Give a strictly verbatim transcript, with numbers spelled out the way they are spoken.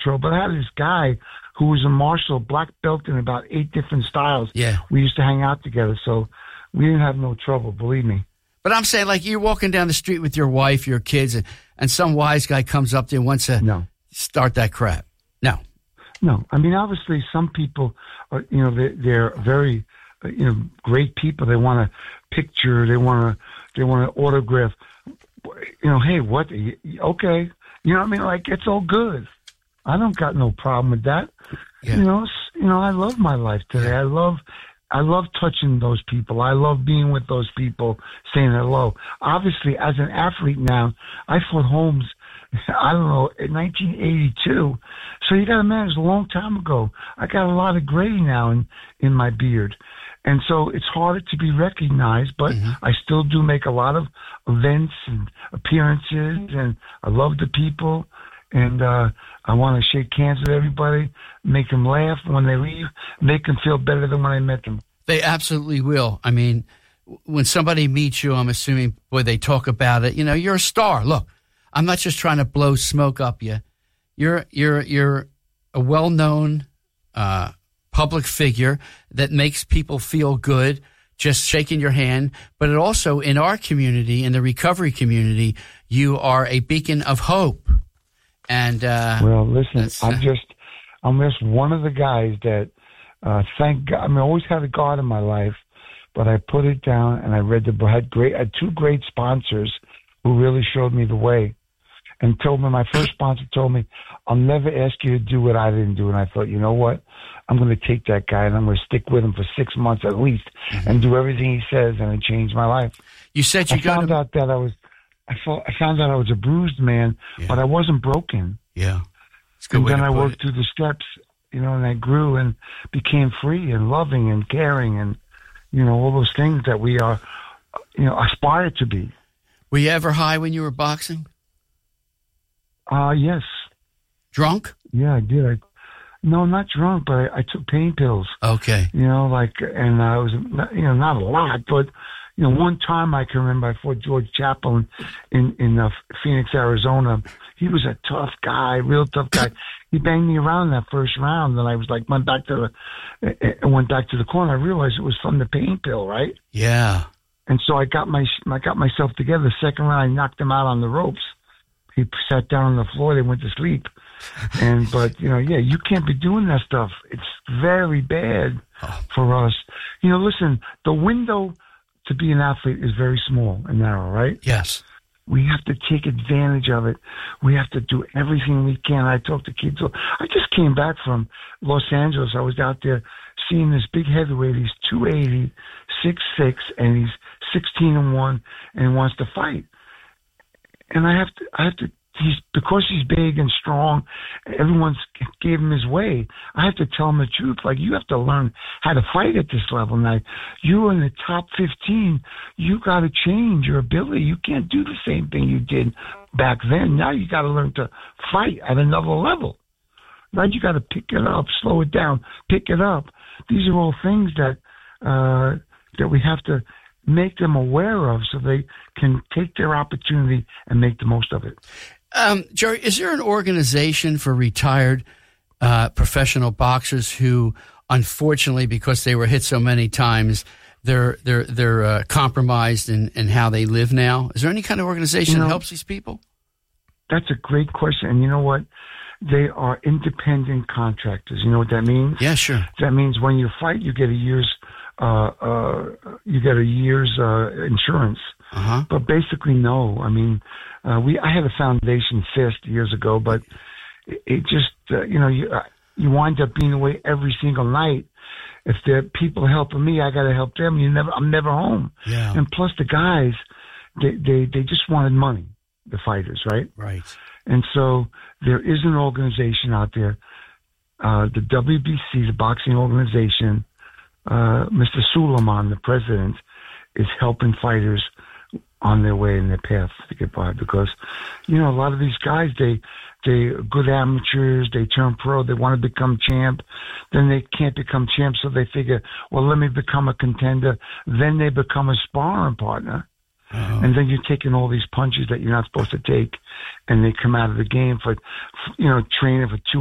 trouble. But I had this guy who was a martial black belt in about eight different styles. Yeah. We used to hang out together, so we didn't have no trouble, believe me. But I'm saying, like, you're walking down the street with your wife, your kids, and, and some wise guy comes up to you and wants to no. start that crap. No. No. I mean, obviously, some people, are, you know, they're, they're very, uh, you know, great people. They want a picture. They want to, they want an autograph. You know, hey, what? Okay. You know what I mean? Like, it's all good. I don't got no problem with that. Yeah. You know, you know, I love my life today. Yeah. I love, I love touching those people. I love being with those people, saying hello. Obviously, as an athlete now, I fought Holmes, I don't know, in nineteen eighty-two. So you got to imagine, it was a long time ago. I got a lot of gray now in, in my beard. And so it's harder to be recognized, but mm-hmm. I still do make a lot of events and appearances, and I love the people. And uh, I want to shake hands with everybody, make them laugh when they leave, make them feel better than when I met them. They absolutely will. I mean, when somebody meets you, I'm assuming, boy, they talk about it. You know, you're a star. Look, I'm not just trying to blow smoke up you. You're you're you're a well-known uh, public figure that makes people feel good just shaking your hand. But it also, in our community, in the recovery community, you are a beacon of hope. And uh, well, listen, I'm just, I'm just one of the guys that, uh, thank God, I mean, I always had a God in my life, but I put it down and I read the book. I had great, I had two great sponsors who really showed me the way, and told me, my first sponsor told me, I'll never ask you to do what I didn't do. And I thought, you know what? I'm going to take that guy and I'm going to stick with him for six months at least mm-hmm. and do everything he says, and it changed my life. You said you I got found to... out that I was. I, felt, I found out I was a bruised man, yeah. but I wasn't broken. Yeah. And then I worked it. through the steps, you know, and I grew and became free and loving and caring and, you know, all those things that we are, you know, aspire to be. Were you ever high when you were boxing? Uh, yes. Drunk? Yeah, I did. I, no, not drunk, but I, I took pain pills. Okay. You know, like, and I was, you know, not a lot, but... You know, one time I can remember I fought George Chaplin in, in uh, Phoenix, Arizona. He was a tough guy, real tough guy. He banged me around in that first round, and I was like, went back to the, I went back to the corner. I realized it was from the pain pill, right? Yeah. And so I got my, I got myself together. The second round, I knocked him out on the ropes. He sat down on the floor. They went to sleep. And, but, you know, yeah, you can't be doing that stuff. It's very bad oh. for us. You know, listen, the window to be an athlete is very small and narrow, right? Yes. We have to take advantage of it. We have to do everything we can. I talk to kids. I just came back from Los Angeles. I was out there seeing this big heavyweight. He's two eighty, six six, and he's sixteen and one, and he wants to fight. And I have to, I have to, he's, because he's big and strong, everyone's gave him his way. I have to tell him the truth. Like, you have to learn how to fight at this level. Now, you're in the top fifteen. You got to change your ability. You can't do the same thing you did back then. Now you got to learn to fight at another level. Right? You got to pick it up, slow it down, pick it up. These are all things that, uh, that we have to make them aware of so they can take their opportunity and make the most of it. Um, Jerry, is there an organization for retired uh, professional boxers who, unfortunately, because they were hit so many times, they're they're they're uh, compromised in, in how they live now? Is there any kind of organization you know, that helps these people? That's a great question. And you know what? They are independent contractors. You know what that means? Yeah, sure. That means when you fight, you get a year's uh, uh, you get a year's uh, insurance. Uh-huh. But basically, no. I mean, uh, we I had a foundation fist years ago, but it, it just uh, you know you uh, you wind up being away every single night. If there are people helping me, I got to help them. You never, I'm never home. Yeah. And plus, the guys, they, they they just wanted money. The fighters, right? Right. And so there is an organization out there, uh, the W B C, the boxing organization. Uh, Mister Suleiman, the president, is helping fighters on their way in their path to get by, because, you know, a lot of these guys, they, they are good amateurs, they turn pro, they want to become champ, then they can't become champ, so they figure, well, let me become a contender, then they become a sparring partner, oh. and then you're taking all these punches that you're not supposed to take, and they come out of the game for, you know, training for two